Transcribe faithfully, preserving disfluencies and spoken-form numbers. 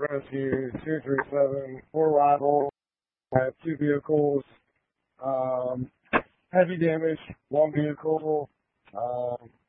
Rescue two three seven, four rivals, have two vehicles, um, heavy damage, one vehicle, um,